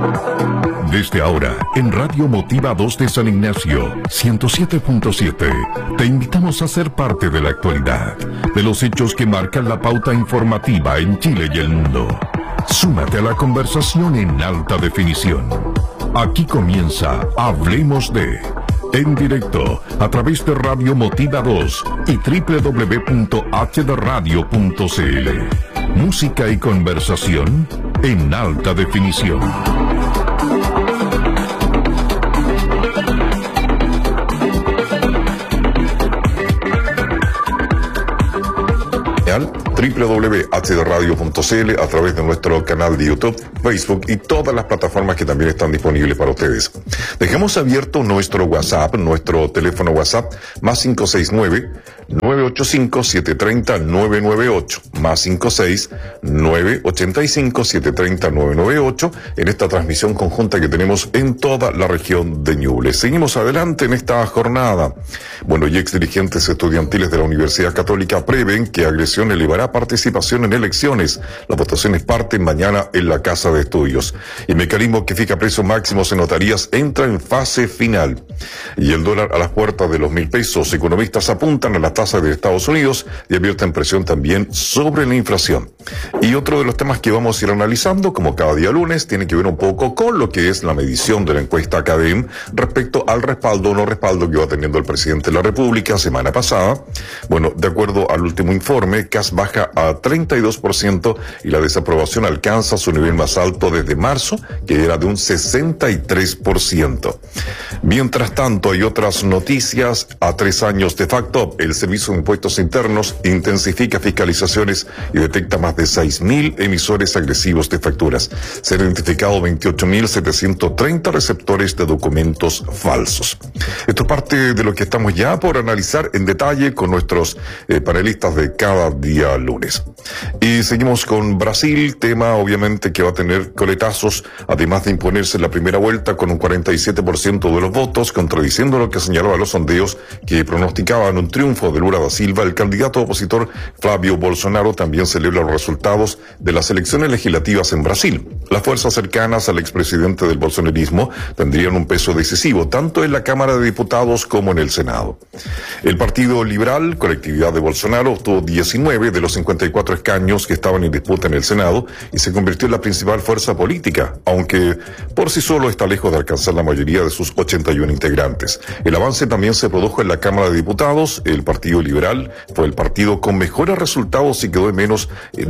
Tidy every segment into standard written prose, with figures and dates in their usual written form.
Desde ahora, en Radio Motiva 2 de San Ignacio, 107.7, te invitamos a ser parte de la actualidad, de los hechos que marcan la pauta informativa en Chile y el mundo. Súmate a la conversación en alta definición. Aquí comienza Hablemos de... En directo, a través de Radio Motiva 2 y www.hdradio.cl. Música y conversación en alta definición. www.hdradio.cl, a través de nuestro canal de YouTube, Facebook y todas las plataformas que también están disponibles para ustedes. Dejamos abierto nuestro WhatsApp, nuestro teléfono WhatsApp, más 569-985-730-998, más 56-985-730-998, en esta transmisión conjunta que tenemos en toda la región de Ñuble. Seguimos adelante en esta jornada. Bueno, y ex dirigentes estudiantiles de la Universidad Católica prevén que agresión elevará participación en elecciones. Las votaciones parten mañana en la Casa de Estudios. El mecanismo que fija precios máximos en notarías entra en fase final. Y el dólar a las puertas de los 1.000 pesos. Economistas apuntan a la tasa de Estados Unidos y advierten presión también sobre la inflación. Y otro de los temas que vamos a ir analizando, como cada día lunes, tiene que ver un poco con lo que es la medición de la encuesta CADEM respecto al respaldo o no respaldo que va teniendo el presidente de la República semana pasada. Bueno, de acuerdo al último informe, CAS baja a 32% y la desaprobación alcanza su nivel más alto desde marzo, que era de un 63%. Mientras tanto, hay otras noticias. A 3 años de facto, el Servicio de Impuestos Internos intensifica fiscalizaciones y detecta más de 6.000 emisores agresivos de facturas. Se han identificado 28.730 receptores de documentos falsos. Esto es parte de lo que estamos ya por analizar en detalle con nuestros panelistas de cada día lunes. Y seguimos con Brasil, tema obviamente que va a tener coletazos, además de imponerse en la primera vuelta con un 47% de los votos, contradiciendo lo que señalaba los sondeos que pronosticaban un triunfo de Lula da Silva. El candidato opositor Flávio Bolsonaro también celebra los resultados de las elecciones legislativas en Brasil. Las fuerzas cercanas al expresidente del bolsonarismo tendrían un peso decisivo, tanto en la Cámara de Diputados como en el Senado. El Partido Liberal, colectividad de Bolsonaro, obtuvo 19 de los 54 escaños que estaban en disputa en el Senado y se convirtió en la principal fuerza política, aunque por sí solo está lejos de alcanzar la mayoría de sus 81 integrantes. El avance también se produjo en la Cámara de Diputados. El Partido Liberal fue el partido con mejores resultados y quedó en menos de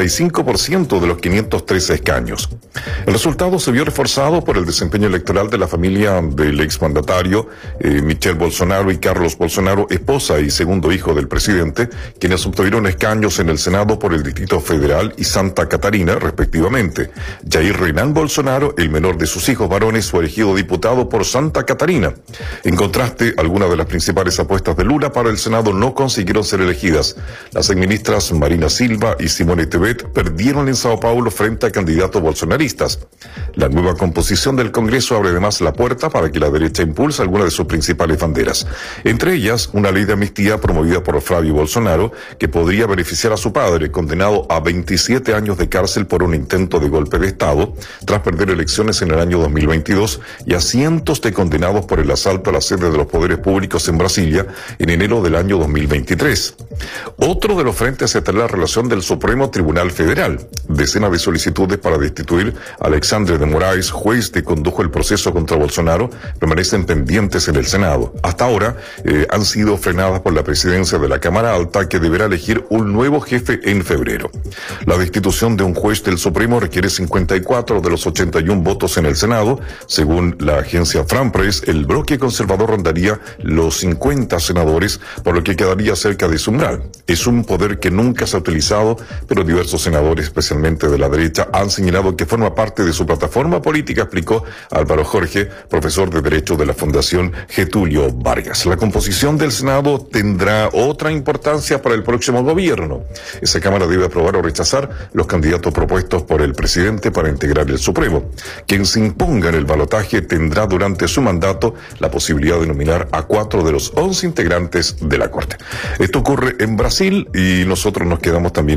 85% de los 513 escaños. El resultado se vio reforzado por el desempeño electoral de la familia del exmandatario Michel Bolsonaro y Carlos Bolsonaro, esposa y segundo hijo del presidente, quienes obtuvieron escaños en el Senado por el Distrito Federal y Santa Catarina, respectivamente. Jair Renan Bolsonaro, el menor de sus hijos varones, fue elegido diputado por Santa Catarina. En contraste, algunas de las principales apuestas de Lula para el Senado no consiguieron ser elegidas. Las exministras Marina Silva y Simone Tebet perdieron en Sao Paulo frente a candidatos bolsonaristas. La nueva composición del Congreso abre además la puerta para que la derecha impulse algunas de sus principales banderas. Entre ellas, una ley de amnistía promovida por Flávio Bolsonaro, que podría beneficiar a su padre, condenado a 27 años de cárcel por un intento de golpe de Estado, tras perder elecciones en el año 2022, y a cientos de condenados por el asalto a la sede de los poderes públicos en Brasilia en enero del año 2023. Otro de los frentes está la relación del Supremo Tribunal Federal. Decenas de solicitudes para destituir a Alexandre de Moraes, juez que condujo el proceso contra Bolsonaro, permanecen pendientes en el Senado. Hasta ahora han sido frenadas por la presidencia de la Cámara Alta, que deberá elegir un nuevo jefe en febrero. La destitución de un juez del Supremo requiere 54 de los 81 votos en el Senado. Según la agencia France Press, el bloque conservador rondaría los 50 senadores, por lo que quedaría cerca de su umbral. Es un poder que nunca se ha utilizado, pero diversos senadores, especialmente de la derecha, han señalado que forma parte de su plataforma política, explicó Álvaro Jorge, profesor de Derecho de la Fundación Getúlio Vargas. La composición del Senado tendrá otra importancia para el próximo gobierno. Esa Cámara debe aprobar o rechazar los candidatos propuestos por el presidente para integrar el Supremo. Quien se imponga en el balotaje tendrá durante su mandato la posibilidad de nominar a 4 de los 11 integrantes de la Corte. Esto ocurre en Brasil y nosotros nos quedamos también en nuestro país.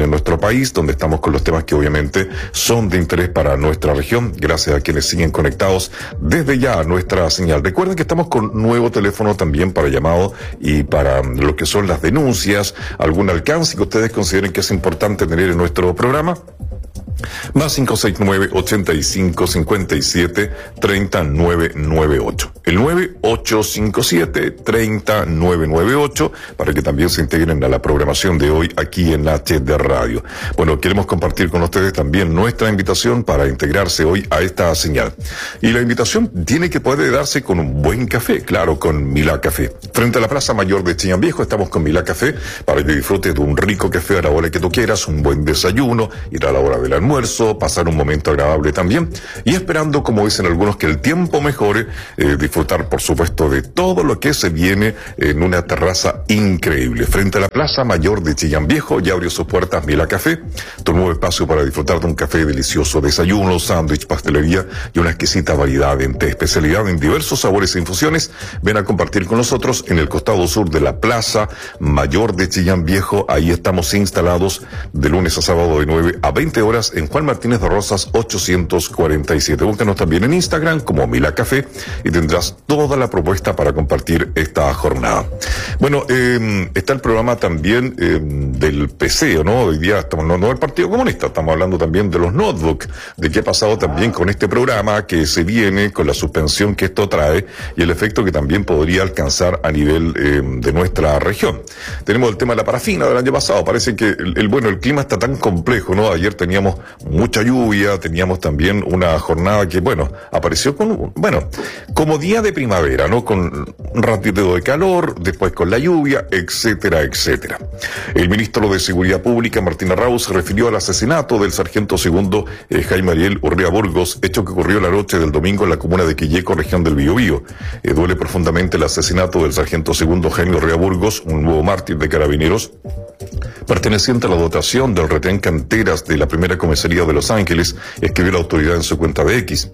país, donde estamos con los temas que obviamente son de interés para nuestra región, gracias a quienes siguen conectados desde ya a nuestra señal. Recuerden que estamos con nuevo teléfono también para llamado y para lo que son las denuncias, algún alcance que ustedes consideren que es importante tener en nuestro programa. Más 569-8557-3998. El 9857-3998 para que también se integren a la programación de hoy aquí en HD Radio. Bueno, queremos compartir con ustedes también nuestra invitación para integrarse hoy a esta señal. Y la invitación tiene que poder darse con un buen café, claro, con Milá Café. Frente a la Plaza Mayor de Chillán Viejo estamos con Milá Café para que disfrutes de un rico café a la hora que tú quieras, un buen desayuno, ir a la hora del almuerzo, pasar un momento agradable también y esperando, como dicen algunos, que el tiempo mejore, disfrutar por supuesto de todo lo que se viene en una terraza increíble. Frente a la Plaza Mayor de Chillán Viejo ya abrió sus puertas Milá Café, tu nuevo espacio para disfrutar de un café delicioso, desayuno, sándwich, pastelería y una exquisita variedad en té, especialidad en diversos sabores e infusiones. Ven a compartir con nosotros en el costado sur de la Plaza Mayor de Chillán Viejo. Ahí estamos instalados de lunes a sábado de 9 a 20 horas en Juan Martínez de Rosas 847. Búscanos también en Instagram como Milá Café y tendrás toda la propuesta para compartir esta jornada. Bueno, está el programa también del PC, ¿no? Hoy día estamos hablando del Partido Comunista, estamos hablando también de los notebooks, de qué ha pasado también con este programa que se viene, con la suspensión que esto trae y el efecto que también podría alcanzar a nivel de nuestra región. Tenemos el tema de la parafina del año pasado, parece que el clima está tan complejo, ¿no? Ayer teníamos mucha lluvia, teníamos también una jornada que, apareció como día de primavera, ¿no? Con un ratito de calor, después con la lluvia, etcétera, etcétera. El ministro de Seguridad Pública, Martín Arauz, se refirió al asesinato del sargento segundo Jaime Ariel Urrea Burgos, hecho que ocurrió la noche del domingo en la comuna de Quilleco, región del Biobío. Duele profundamente el asesinato del sargento segundo Jaime Urrea Burgos, un nuevo mártir de Carabineros, perteneciente a la dotación del retén Canteras de la primera comisaría de Los Ángeles, escribió la autoridad en su cuenta de X.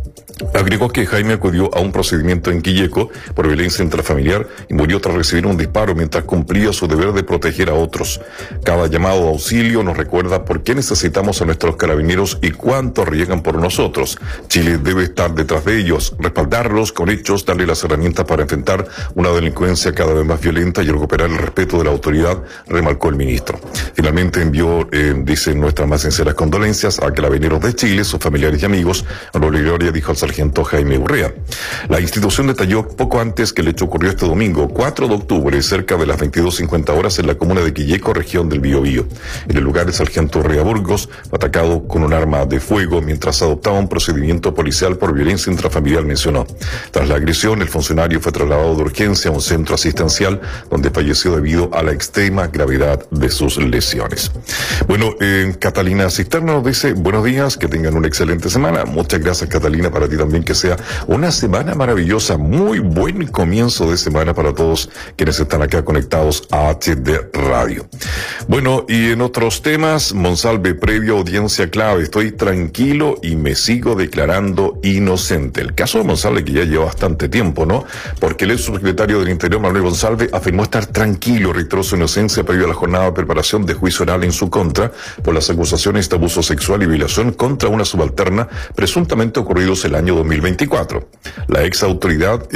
Agregó que Jaime acudió a un procedimiento en Quilleco por violencia intrafamiliar y murió tras recibir un disparo mientras cumplía su deber de proteger a otros. Cada llamado de auxilio nos recuerda por qué necesitamos a nuestros carabineros y cuánto arriesgan por nosotros. Chile debe estar detrás de ellos, respaldarlos con hechos, darle las herramientas para enfrentar una delincuencia cada vez más violenta y recuperar el respeto de la autoridad, remarcó el ministro. Finalmente envió, dicen, nuestras más sinceras condolencias a Carabineros de Chile, sus familiares y amigos. Honor y gloria, dijo el sargento Jaime Urrea. La institución detalló poco antes que el hecho ocurrió este domingo, 4 de octubre, cerca de las 22:50 horas en la comuna de Quilleco, región del Biobío. En el lugar, el sargento Urrea Burgos fue atacado con un arma de fuego mientras adoptaba un procedimiento policial por violencia intrafamiliar, mencionó. Tras la agresión, el funcionario fue trasladado de urgencia a un centro asistencial donde falleció debido a la extrema gravedad de sus lesiones. Bueno, Catalina Cisterna nos dice, buenos días, que tengan una excelente semana. Muchas gracias, Catalina, para ti también, que sea una semana maravillosa, muy buen comienzo de semana para todos quienes están acá conectados a HD Radio. Bueno, y en otros temas, Monsalve, previa audiencia clave, estoy tranquilo y me sigo declarando inocente. El caso de Monsalve, que ya lleva bastante tiempo, ¿no? Porque el ex subsecretario del Interior, Manuel Monsalve, afirmó estar tranquilo, reiteró su inocencia previo a la jornada de preparación de juicio oral en su contra por las acusaciones de abuso sexual y violación contra una subalterna presuntamente ocurridos el año 2024. La ex autoridad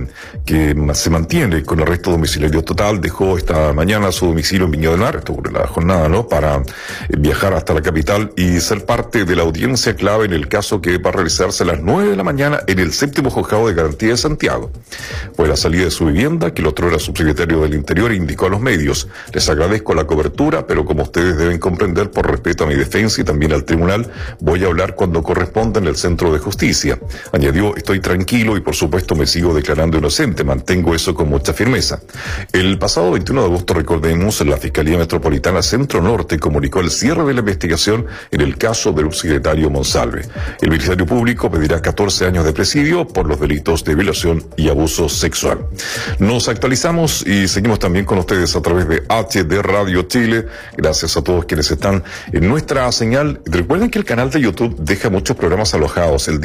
que se mantiene con arresto domiciliario total dejó esta mañana su domicilio en Viña del Mar, esto ocurre la jornada, ¿no?, para viajar hasta la capital y ser parte de la audiencia clave en el caso que va a realizarse a las 9 de la mañana en el 7º Juzgado de Garantía de Santiago. Fue la salida de su vivienda que el otro era subsecretario del Interior e indicó a los medios: les agradezco la cobertura, pero como ustedes deben comprender, por respeto a mi defensa y también al tribunal, voy a hablar cuando corresponda en el Centro de Justicia. Añadió, estoy tranquilo y por supuesto me sigo declarando inocente, mantengo eso con mucha firmeza. El pasado 21 de agosto, recordemos, la Fiscalía Metropolitana Centro Norte comunicó el cierre de la investigación en el caso del subsecretario Monsalve. El Ministerio Público pedirá 14 años de presidio por los delitos de violación y abuso sexual. Nos actualizamos y seguimos también con ustedes a través de HD Radio Chile. Gracias a todos quienes están en nuestra señal. Recuerden que el canal de YouTube deja muchos programas alojados. El día viernes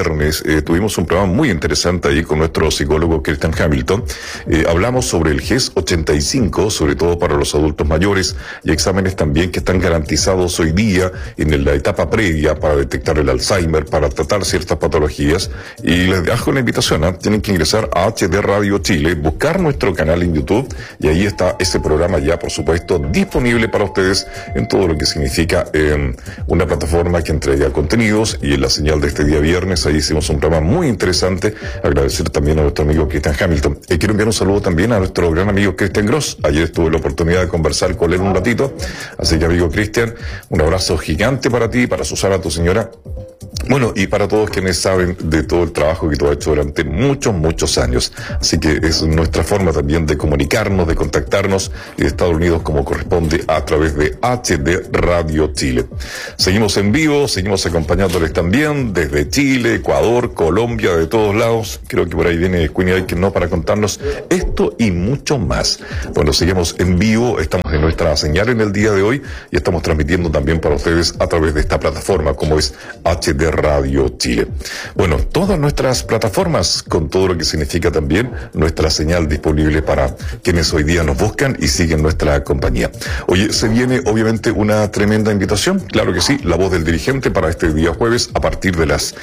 viernes tuvimos un programa muy interesante ahí con nuestro psicólogo Christian Hamilton. Hablamos sobre el GES 85, sobre todo para los adultos mayores, y exámenes también que están garantizados hoy día en la etapa previa para detectar el Alzheimer, para tratar ciertas patologías. Y les dejo la invitación, tienen que ingresar a HD Radio Chile, buscar nuestro canal en YouTube, y ahí está ese programa ya, por supuesto, disponible para ustedes en todo lo que significa una plataforma que entrega contenidos. Y en la señal de este día viernes, ahí hicimos un programa muy interesante. Agradecer también a nuestro amigo Christian Hamilton. Quiero enviar un saludo también a nuestro gran amigo Christian Gross. Ayer tuve la oportunidad de conversar con él un ratito, así que, amigo Christian, un abrazo gigante para ti, para Susana, tu señora. Bueno, y para todos quienes saben de todo el trabajo que tú has hecho durante muchos años. Así que es nuestra forma también de comunicarnos, de contactarnos, y de Estados Unidos como corresponde a través de HD Radio Chile. Seguimos en vivo, seguimos acompañándoles también desde Chile, Ecuador, Colombia, de todos lados. Creo que por ahí viene Queenie Aiken, ¿no?, para contarnos esto y mucho más. Bueno, seguimos en vivo, estamos en nuestra señal en el día de hoy y estamos transmitiendo también para ustedes a través de esta plataforma como es HD Radio Chile. Bueno, todas nuestras plataformas, con todo lo que significa también nuestra señal disponible para quienes hoy día nos buscan y siguen nuestra compañía. Oye, se viene obviamente una tremenda invitación, claro que sí, la voz del dirigente para este día jueves a partir de las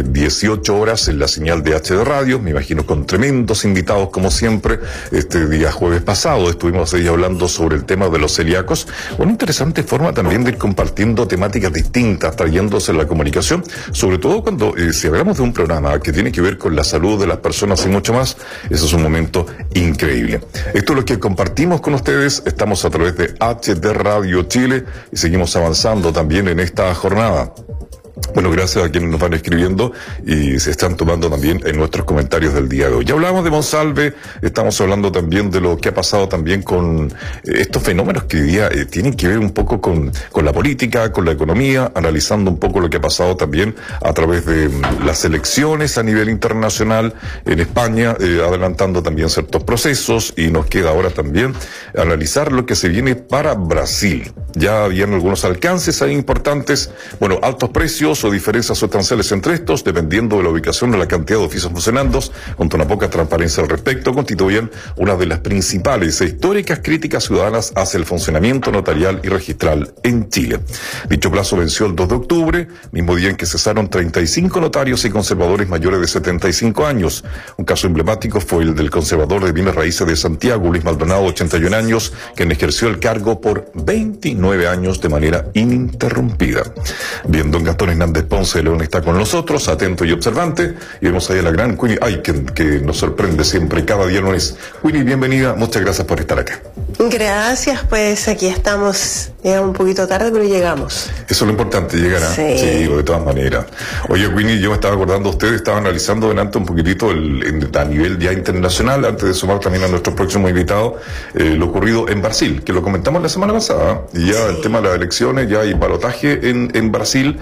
18 horas en la señal de HD Radio, me imagino con tremendos invitados como siempre. Este día jueves pasado estuvimos ahí hablando sobre el tema de los celíacos, una interesante forma también de ir compartiendo temáticas distintas, trayéndose la comunicación, sobre todo cuando si hablamos de un programa que tiene que ver con la salud de las personas y mucho más. Eso es un momento increíble. Esto es lo que compartimos con ustedes. Estamos a través de HD Radio Chile y seguimos avanzando también en esta jornada. Bueno, gracias a quienes nos van escribiendo y se están tomando también en nuestros comentarios del día de hoy. Ya hablamos de Monsalve, estamos hablando también de lo que ha pasado también con estos fenómenos que hoy día tienen que ver un poco con la política, con la economía, analizando un poco lo que ha pasado también a través de las elecciones a nivel internacional en España, adelantando también ciertos procesos, y nos queda ahora también analizar lo que se viene para Brasil. Ya habían algunos alcances ahí importantes, bueno, altos precios o diferencias sustanciales entre estos, dependiendo de la ubicación de la cantidad de oficios funcionando, junto a una poca transparencia al respecto, constituyen una de las principales e históricas críticas ciudadanas hacia el funcionamiento notarial y registral en Chile. Dicho plazo venció el 2 de octubre, mismo día en que cesaron 35 notarios y conservadores mayores de 75 años. Un caso emblemático fue el del conservador de bienes raíces de Santiago, Luis Maldonado, 81 años, quien ejerció el cargo por 29 años de manera ininterrumpida. Bien, don Gastón Hernández Ponce de León está con nosotros, atento y observante, y vemos ahí a la gran Queenie Aiken, que nos sorprende siempre, cada día lunes. Queenie, bienvenida, muchas gracias por estar acá. Gracias, pues aquí estamos, llegamos un poquito tarde, pero llegamos. Eso es lo importante, llegar a... Sí, de todas maneras. Oye, Queenie, yo me estaba acordando, ustedes estaban analizando delante un poquitito a nivel ya internacional, antes de sumar también a nuestro próximo invitado, lo ocurrido en Brasil, que lo comentamos la semana pasada, y ya el tema de las elecciones, ya hay balotaje en Brasil,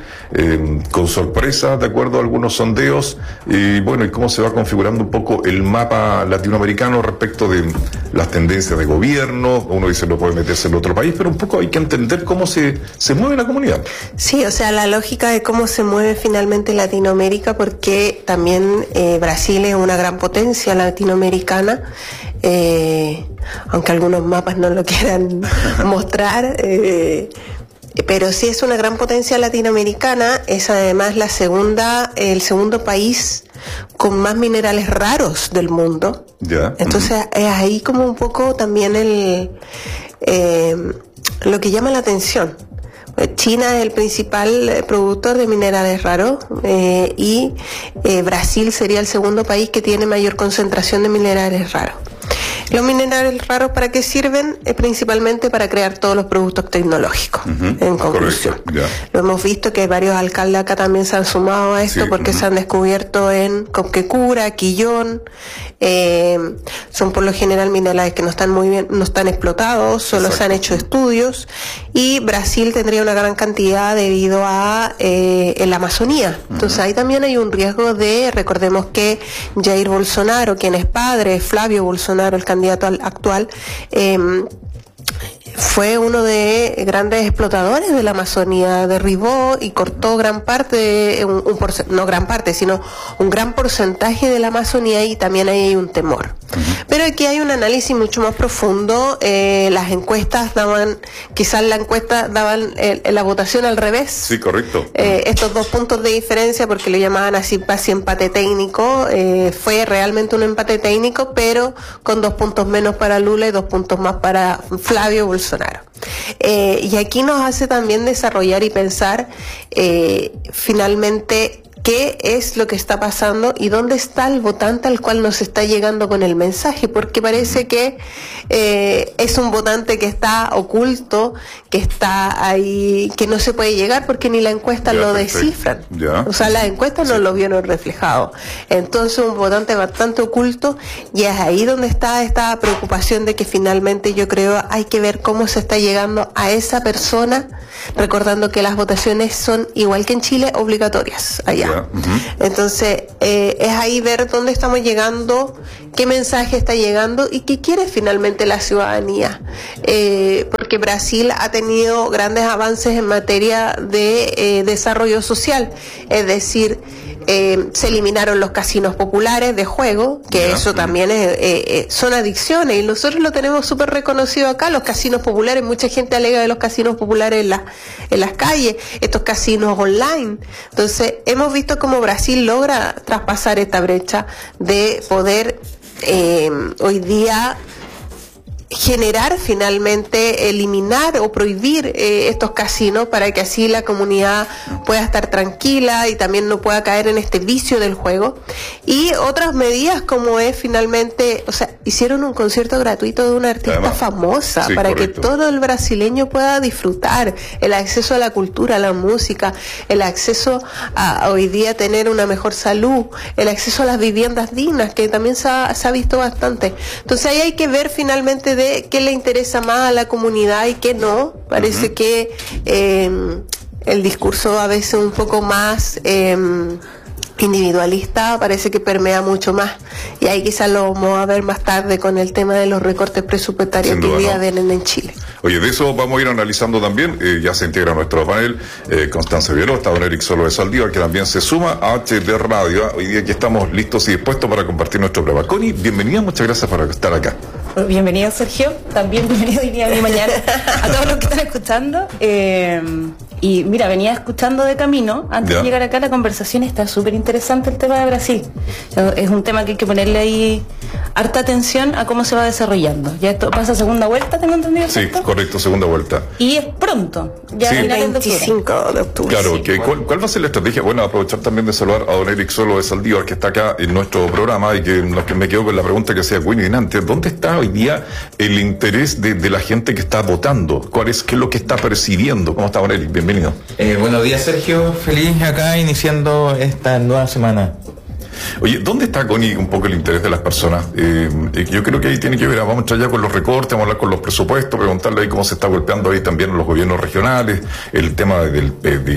con sorpresa, de acuerdo a algunos sondeos, y bueno, y cómo se va configurando un poco el mapa latinoamericano respecto de las tendencias de gobierno. Uno dice no puede meterse en otro país, pero un poco hay que entender cómo se mueve la comunidad. Sí, o sea, la lógica de cómo se mueve finalmente Latinoamérica, porque también Brasil es una gran potencia latinoamericana, aunque algunos mapas no lo quieran mostrar, pero sí es una gran potencia latinoamericana, es además el segundo país con más minerales raros del mundo. Ya. Entonces es ahí como un poco también lo que llama la atención. China es el principal productor de minerales raros, y Brasil sería el segundo país que tiene mayor concentración de minerales raros. Los minerales raros, ¿para qué sirven? Principalmente para crear todos los productos tecnológicos, en conclusión. Lo hemos visto que varios alcaldes acá también se han sumado a esto, porque se han descubierto en Coquecura, Quillón. Son por lo general minerales que no están explotados, solo se han hecho estudios, y Brasil tendría una gran cantidad debido a en la Amazonía. Entonces ahí también hay un riesgo recordemos que Jair Bolsonaro, quien es padre, Flavio Bolsonaro, el candidato actual, fue uno de grandes explotadores de la Amazonía, derribó y cortó gran parte, no gran parte, sino un gran porcentaje de la Amazonía, y también ahí hay un temor. Pero aquí hay un análisis mucho más profundo. Las encuestas daban, quizás la votación al revés. Sí, correcto. Estos 2 puntos de diferencia, porque lo llamaban así empate técnico, fue realmente un empate técnico, pero con 2 puntos menos para Lula y 2 puntos más para Flavio Bolsonaro. Y aquí nos hace también desarrollar y pensar finalmente qué es lo que está pasando y dónde está el votante al cual nos está llegando con el mensaje, porque parece que es un votante que está oculto, que está ahí, que no se puede llegar porque ni la encuesta lo descifran. O sea, las encuestas no lo vieron reflejado. Entonces, un votante bastante oculto, y es ahí donde está esta preocupación de que finalmente yo creo hay que ver cómo se está llegando a esa persona, recordando que las votaciones son, igual que en Chile, obligatorias allá. Entonces, es ahí ver dónde estamos llegando, qué mensaje está llegando y qué quiere finalmente la ciudadanía. Porque Brasil ha tenido grandes avances en materia de desarrollo social, es decir, se eliminaron los casinos populares de juego, que eso también son adicciones, y nosotros lo tenemos súper reconocido acá, los casinos populares. Mucha gente alega de los casinos populares en las calles, estos casinos online. Entonces, hemos visto cómo Brasil logra traspasar esta brecha de poder hoy día generar finalmente, eliminar o prohibir estos casinos, para que así la comunidad pueda estar tranquila y también no pueda caer en este vicio del juego. Y otras medidas como es finalmente, o sea, hicieron un concierto gratuito de una artista famosa, para que todo el brasileño pueda disfrutar el acceso a la cultura, a la música, el acceso a hoy día tener una mejor salud, el acceso a las viviendas dignas, que también se ha visto bastante. Entonces ahí hay que ver finalmente de qué le interesa más a la comunidad y qué no. Parece que el discurso a veces un poco más individualista parece que permea mucho más, y ahí quizás lo vamos a ver más tarde con el tema de los recortes presupuestarios que hoy día vienen en Chile. Oye, de eso vamos a ir analizando también. Ya se integra nuestro panel Constanza Violó, está don Eric Solo de Saldívar, que también se suma a HD Radio. Hoy día aquí estamos listos y dispuestos para compartir nuestro programa. Connie, bienvenida, muchas gracias por estar acá. Bienvenido, Sergio, también bienvenido hoy día a mi mañana a todos los que están escuchando. Y mira, venía escuchando de camino, antes de llegar acá la conversación, está súper interesante el tema de Brasil. Es un tema que hay que ponerle ahí harta atención a cómo se va desarrollando. Ya esto pasa segunda vuelta, ¿tengo entendido? Sí, correcto, segunda vuelta. Y es pronto, ya el 25 de octubre. Claro, ¿cuál va a ser la estrategia? Bueno, aprovechar también de saludar a don Eric Solo de Saldívar, que está acá en nuestro programa, y que me quedo con la pregunta que hacía Winnie antes. ¿Dónde está hoy día el interés de la gente que está votando? ¿Qué es lo que está percibiendo? ¿Cómo está don Eric? Bienvenido. Buenos días, Sergio. Feliz acá iniciando esta nueva semana. Oye, ¿dónde está, Connie, un poco el interés de las personas? Yo creo que ahí tiene que ver, vamos a entrar ya con los recortes, vamos a hablar con los presupuestos, preguntarle ahí cómo se está golpeando ahí también los gobiernos regionales, el tema de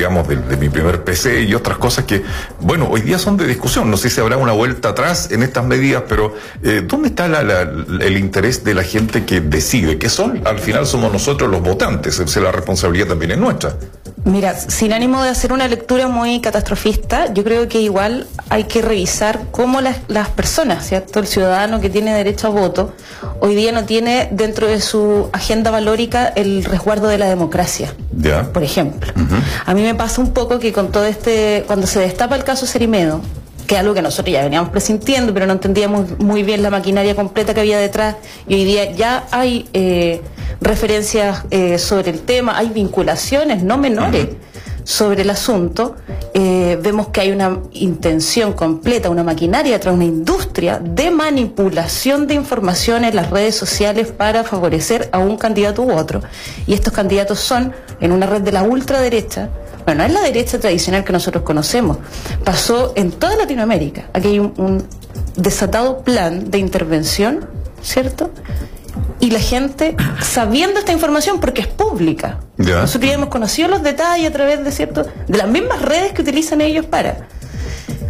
mi primer PC y otras cosas que, bueno, hoy día son de discusión. No sé si habrá una vuelta atrás en estas medidas, pero ¿dónde está el interés de la gente que decide? Que al final somos nosotros los votantes, la responsabilidad también es nuestra. Mira, sin ánimo de hacer una lectura muy catastrofista, yo creo que igual hay que revisar cómo las personas, ¿cierto? El ciudadano que tiene derecho a voto, hoy día no tiene dentro de su agenda valórica el resguardo de la democracia, por ejemplo. A mí me pasa un poco que con todo cuando se destapa el caso Cerimedo, que es algo que nosotros ya veníamos presintiendo, pero no entendíamos muy bien la maquinaria completa que había detrás, y hoy día ya hay referencias sobre el tema, hay vinculaciones no menores sobre el asunto. Vemos que hay una intención completa, una maquinaria detrás, una industria de manipulación de información en las redes sociales para favorecer a un candidato u otro, y estos candidatos son en una red de la ultraderecha. Bueno, no es la derecha tradicional que nosotros conocemos. Pasó en toda Latinoamérica. Aquí hay un desatado plan de intervención, ¿cierto? Y la gente, sabiendo esta información, porque es pública, nosotros ya hemos conocido los detalles a través de las mismas redes que utilizan ellos para.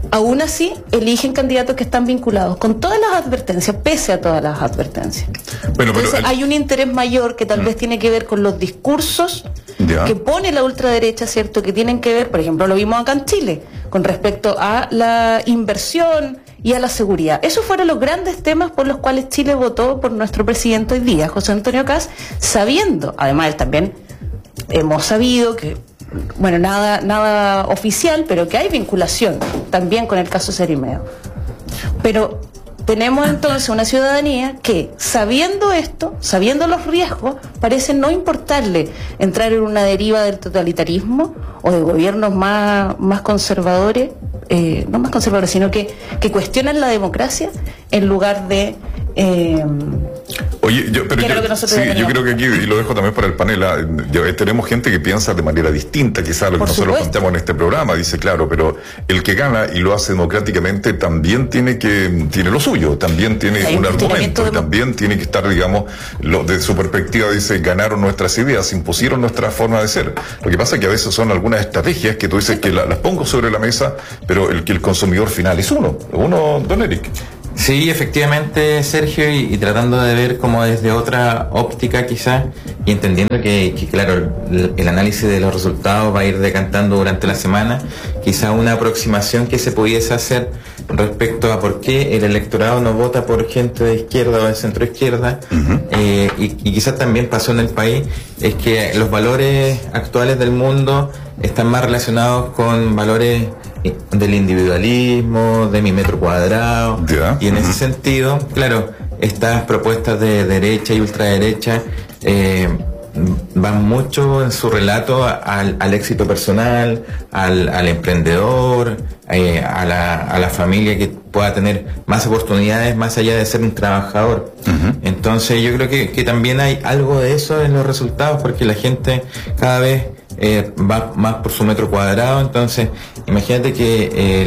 aún así eligen candidatos que están vinculados con todas las advertencias, pese a todas las advertencias. Bueno, entonces hay un interés mayor que tal vez tiene que ver con los discursos que pone la ultraderecha, ¿cierto? Que tienen que ver, por ejemplo, lo vimos acá en Chile, con respecto a la inversión y a la seguridad. Esos fueron los grandes temas por los cuales Chile votó por nuestro presidente hoy día, José Antonio Kast, sabiendo, además también hemos sabido que, bueno, nada oficial, pero que hay vinculación también con el caso Cerimeo. Pero tenemos entonces una ciudadanía que, sabiendo esto, sabiendo los riesgos, parece no importarle entrar en una deriva del totalitarismo o de gobiernos más conservadores, no más conservadores, sino que cuestionan la democracia en lugar de... Oye, yo creo que aquí, y lo dejo también para el panel, tenemos gente que piensa de manera distinta quizás a lo que nosotros planteamos en este programa, dice, claro, pero el que gana y lo hace democráticamente también tiene lo suyo, también tiene un argumento, y también tiene que estar, digamos, de su perspectiva dice, ganaron nuestras ideas, impusieron nuestra forma de ser. Lo que pasa es que a veces son algunas estrategias que tú dices que las pongo sobre la mesa, pero el consumidor final es uno, don Eric. Sí, efectivamente, Sergio, y tratando de ver como desde otra óptica quizás, y entendiendo que claro, el análisis de los resultados va a ir decantando durante la semana, quizás una aproximación que se pudiese hacer respecto a por qué el electorado no vota por gente de izquierda o de centro izquierda, y quizás también pasó en el país, es que los valores actuales del mundo están más relacionados con valores del individualismo, de mi metro cuadrado, y en ese sentido, claro, estas propuestas de derecha y ultraderecha van mucho en su relato al éxito personal, al emprendedor, a la familia que pueda tener más oportunidades más allá de ser un trabajador. Entonces yo creo que también hay algo de eso en los resultados, porque la gente cada vez va más por su metro cuadrado. Entonces imagínate que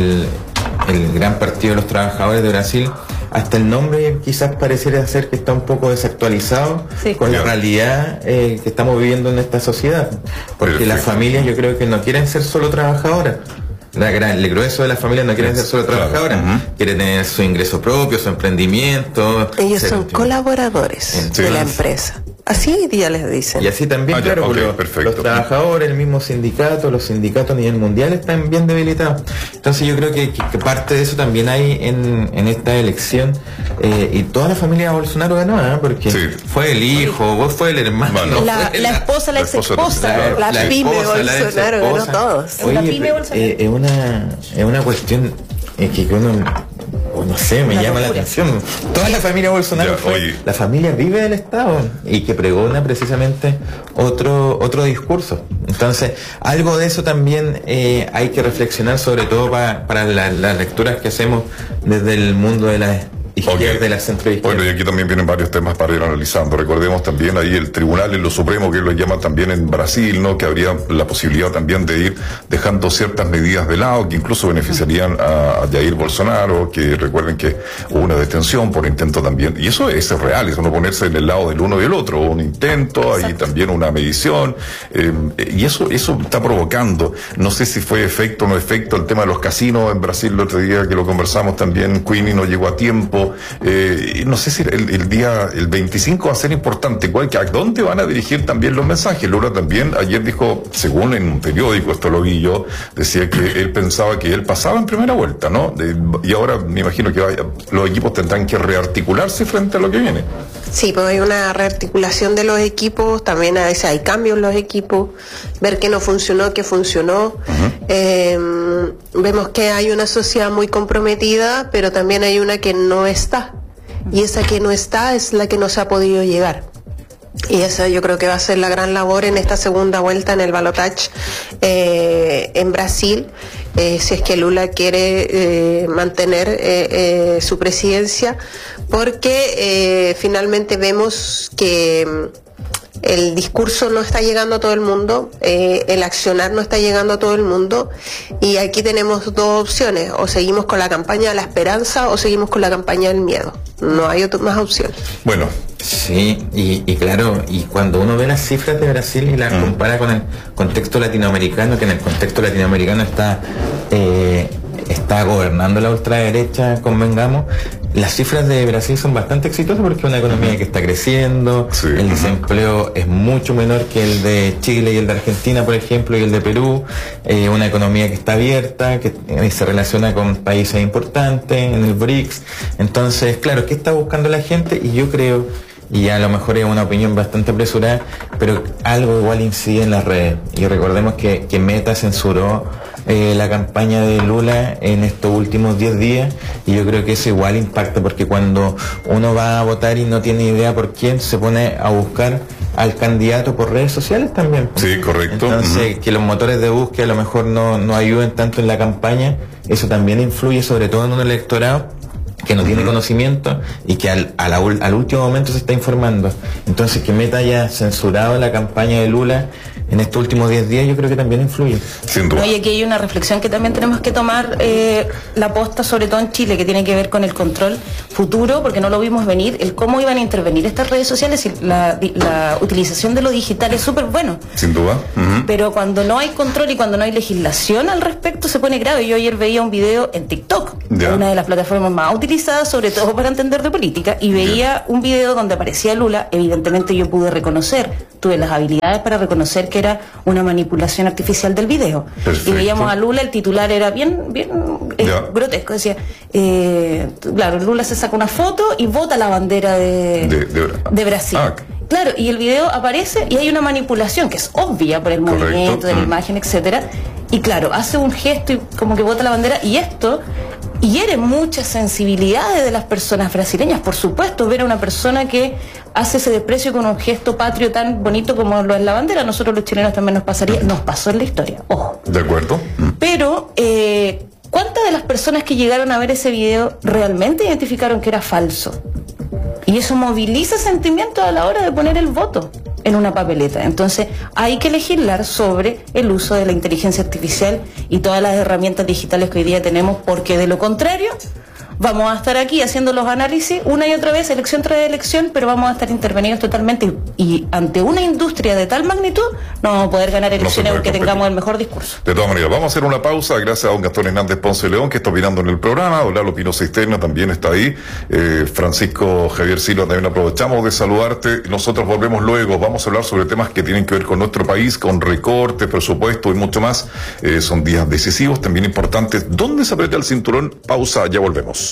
el gran partido de los trabajadores de Brasil, hasta el nombre quizás pareciera ser que está un poco desactualizado con la realidad que estamos viviendo en esta sociedad, porque las familias yo creo que no quieren ser solo trabajadoras. El grueso de las familias no quieren ser solo trabajadoras, quieren tener su ingreso propio, su emprendimiento. Ellos son colaboradores de la empresa. Así hoy día les dicen. Y así también, claro, los trabajadores, el mismo sindicato, los sindicatos a nivel mundial están bien debilitados. Entonces yo creo que parte de eso también hay en esta elección. Y toda la familia de Bolsonaro ganó, porque fue el hijo, fue el hermano. La esposa, la ex esposa, la pyme Bolsonaro ganó todos. Oye, es una cuestión que uno... no sé, me llama la atención. Toda la familia Bolsonaro la familia vive del Estado y que pregona precisamente otro discurso. Entonces, algo de eso también hay que reflexionar, sobre todo para las lecturas que hacemos desde el mundo de la izquierda, de la centro izquierda. Bueno, y aquí también vienen varios temas para ir analizando. Recordemos también ahí el tribunal en lo supremo, que lo llaman también en Brasil, ¿no? Que habría la posibilidad también de ir dejando ciertas medidas de lado que incluso beneficiarían a Jair Bolsonaro, que recuerden que hubo una detención por intento también, y eso es real, es uno ponerse en el lado del uno y del otro, un intento, ahí también una medición, y eso está provocando, no sé si fue efecto o no efecto, el tema de los casinos en Brasil el otro día que lo conversamos también, Queenie no llegó a tiempo. No sé si el 25 va a ser importante. ¿A dónde van a dirigir también los mensajes? Lula también ayer dijo, según en un periódico, esto lo vi yo, decía que él pensaba que él pasaba en primera vuelta, ¿no? Y ahora me imagino que los equipos tendrán que rearticularse frente a lo que viene. Sí, pues hay una rearticulación de los equipos, también a veces hay cambios en los equipos, ver qué no funcionó, qué funcionó. Vemos que hay una sociedad muy comprometida, pero también hay una que no está. Y esa que no está es la que no se ha podido llegar. Y esa yo creo que va a ser la gran labor en esta segunda vuelta en el balotaje en Brasil, si es que Lula quiere mantener su presidencia, porque finalmente vemos que el discurso no está llegando a todo el mundo, el accionar no está llegando a todo el mundo, y aquí tenemos dos opciones: o seguimos con la campaña de la esperanza o seguimos con la campaña del miedo. No hay más opciones. Bueno, sí, y claro, y cuando uno ve las cifras de Brasil y las compara con el contexto latinoamericano, que en el contexto latinoamericano está está gobernando la ultraderecha, convengamos, las cifras de Brasil son bastante exitosas porque es una economía que está creciendo, sí, el desempleo es mucho menor que el de Chile y el de Argentina, por ejemplo, y el de Perú, una economía que está abierta, que se relaciona con países importantes, en el BRICS. Entonces, claro, ¿qué está buscando la gente? Y yo creo, y a lo mejor es una opinión bastante apresurada, pero algo igual incide en las redes. Y recordemos que Meta censuró la campaña de Lula en estos últimos 10 días, y yo creo que eso igual impacta, porque cuando uno va a votar y no tiene idea por quién, se pone a buscar al candidato por redes sociales también. Sí, correcto. Entonces, que los motores de búsqueda a lo mejor no ayuden tanto en la campaña, eso también influye, sobre todo en un electorado que no tiene conocimiento y que al último momento se está informando. Entonces, que Meta haya censurado la campaña de Lula en estos últimos 10 días, yo creo que también influye. Sin duda. Oye, aquí hay una reflexión que también tenemos que tomar la posta, sobre todo en Chile, que tiene que ver con el control futuro, porque no lo vimos venir, el cómo iban a intervenir estas redes sociales, y la utilización de lo digital es súper bueno. Sin duda. Pero cuando no hay control y cuando no hay legislación al respecto, se pone grave. Yo ayer veía un video en TikTok, una de las plataformas más utilizadas, sobre todo para entender de política, y veía un video donde aparecía Lula. Evidentemente yo pude reconocer, tuve las habilidades para reconocer que era una manipulación artificial del video. Perfecto. Y veíamos a Lula, el titular era bien grotesco, decía, claro, Lula se saca una foto y bota la bandera de Brasil. Claro, y el video aparece y hay una manipulación que es obvia por el movimiento de la imagen, etcétera. Y claro, hace un gesto y como que bota la bandera, y esto hiere muchas sensibilidades de las personas brasileñas. Por supuesto, ver a una persona que hace ese desprecio con un gesto patrio tan bonito como lo es la bandera, a nosotros los chilenos también nos pasaría, nos pasó en la historia, ojo. De acuerdo. Pero, ¿cuántas de las personas que llegaron a ver ese video realmente identificaron que era falso? Y eso moviliza sentimientos a la hora de poner el voto en una papeleta. Entonces hay que legislar sobre el uso de la inteligencia artificial y todas las herramientas digitales que hoy día tenemos, porque de lo contrario vamos a estar aquí haciendo los análisis una y otra vez, elección tras elección, pero vamos a estar intervenidos totalmente, y ante una industria de tal magnitud no vamos a poder ganar elecciones aunque tengamos el mejor discurso. De todas maneras, vamos a hacer una pausa. Gracias a don Gastón Hernández Ponce León, que está opinando en el programa. Don Lalo Pino Cisterna también está ahí. Francisco Javier Silva, también aprovechamos de saludarte. Nosotros volvemos luego. Vamos a hablar sobre temas que tienen que ver con nuestro país, con recortes, presupuesto y mucho más. Son días decisivos, también importantes. ¿Dónde se aprieta el cinturón? Pausa, ya volvemos.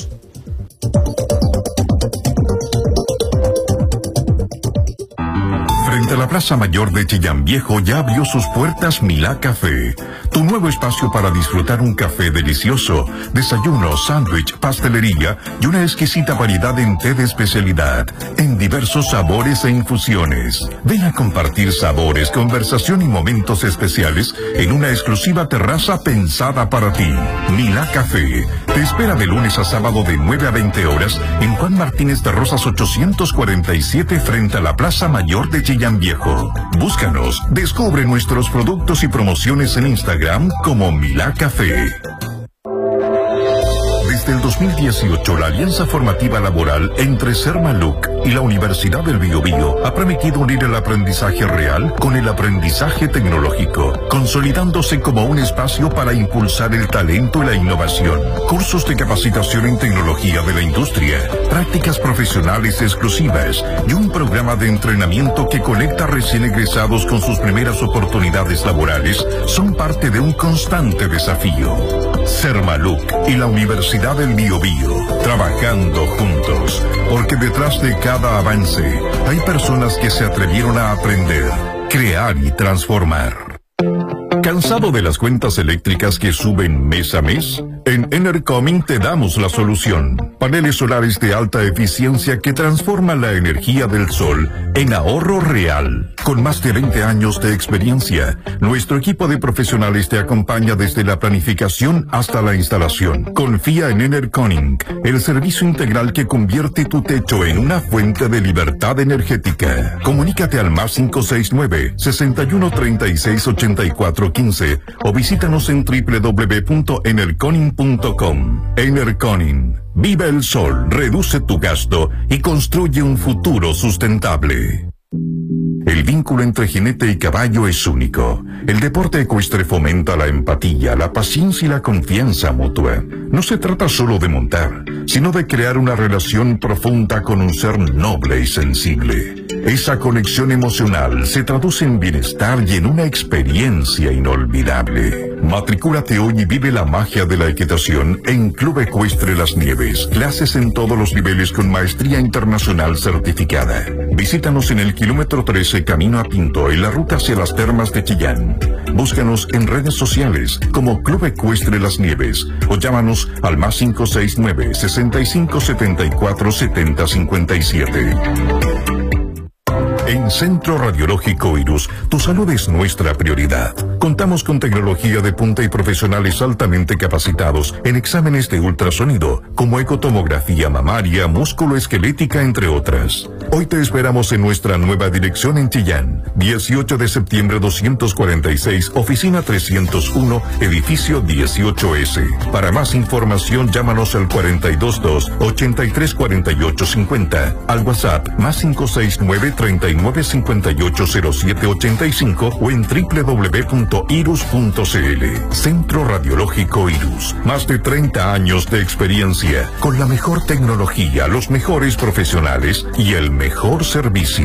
Frente a la Plaza Mayor de Chillán Viejo ya abrió sus puertas Milá Café, tu nuevo espacio para disfrutar un café delicioso, desayuno, sándwich, pastelería y una exquisita variedad en té de especialidad, en diversos sabores e infusiones. Ven a compartir sabores, conversación y momentos especiales en una exclusiva terraza pensada para ti. Milá Café te espera de lunes a sábado de 9 a 20 horas en Juan Martínez de Rosas 847 frente a la Plaza Mayor de Chillán Viejo. Búscanos, descubre nuestros productos y promociones en Instagram como Milá Café. Desde el 2018, la alianza formativa laboral entre Sermaluc y la Universidad del Biobío ha permitido unir el aprendizaje real con el aprendizaje tecnológico, consolidándose como un espacio para impulsar el talento y la innovación. Cursos de capacitación en tecnología de la industria, prácticas profesionales exclusivas y un programa de entrenamiento que conecta recién egresados con sus primeras oportunidades laborales son parte de un constante desafío. Sermaluc y la Universidad del Biobío, trabajando juntos, porque detrás de cada avance hay personas que se atrevieron a aprender, crear y transformar. ¿Cansado de las cuentas eléctricas que suben mes a mes? En Enercoming te damos la solución. Paneles solares de alta eficiencia que transforman la energía del sol en ahorro real. Con más de 20 años de experiencia, nuestro equipo de profesionales te acompaña desde la planificación hasta la instalación. Confía en Enercoming, el servicio integral que convierte tu techo en una fuente de libertad energética. Comunícate al más 569-6136-8415 o visítanos en www.enercoming.com. Enercoming. Vive el sol, reduce tu gasto y construye un futuro sustentable. El El vínculo entre jinete y caballo es único. El deporte ecuestre fomenta la empatía, la paciencia y la confianza mutua. No se trata solo de montar, sino de crear una relación profunda con un ser noble y sensible. Esa conexión emocional se traduce en bienestar y en una experiencia inolvidable. Matricúlate hoy y vive la magia de la equitación en Club Ecuestre Las Nieves. Clases en todos los niveles con maestría internacional certificada. Visítanos en el kilómetro 13 Camino a Pinto, en la ruta hacia las termas de Chillán. Búscanos en redes sociales como Club Ecuestre Las Nieves o llámanos al más 569-6574-7057. En Centro Radiológico Irus, tu salud es nuestra prioridad. Contamos con tecnología de punta y profesionales altamente capacitados en exámenes de ultrasonido, como ecotomografía mamaria, músculo-esquelética, entre otras. Hoy te esperamos en nuestra nueva dirección en Chillán, 18 de septiembre 246, oficina 301, edificio 18S. Para más información, llámanos al 422-834850, al WhatsApp más 569-39580785 o en www.irus.cl. Centro Radiológico Irus. Más de 30 años de experiencia, con la mejor tecnología, los mejores profesionales y el mejor servicio.